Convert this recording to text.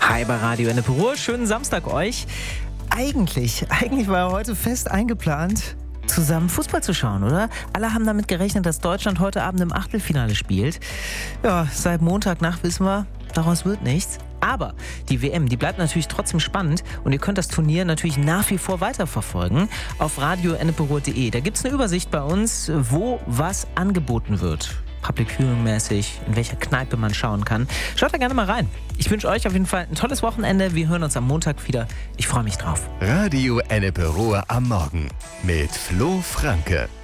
Hi bei Radio Ennepe. Schönen Samstag euch. Eigentlich war heute fest eingeplant, zusammen Fußball zu schauen, oder? Alle haben damit gerechnet, dass Deutschland heute Abend im Achtelfinale spielt. Ja, seit Montagnacht wissen wir, daraus wird nichts. Aber die WM, die bleibt natürlich trotzdem spannend und ihr könnt das Turnier natürlich nach wie vor weiterverfolgen auf radioennepe.de. Da gibt es eine Übersicht bei uns, wo was angeboten wird. Public Viewing mäßig, in welcher Kneipe man schauen kann. Schaut da gerne mal rein. Ich wünsche euch auf jeden Fall ein tolles Wochenende. Wir hören uns am Montag wieder. Ich freue mich drauf. Radio Ennepe Ruhr am Morgen mit Flo Franke.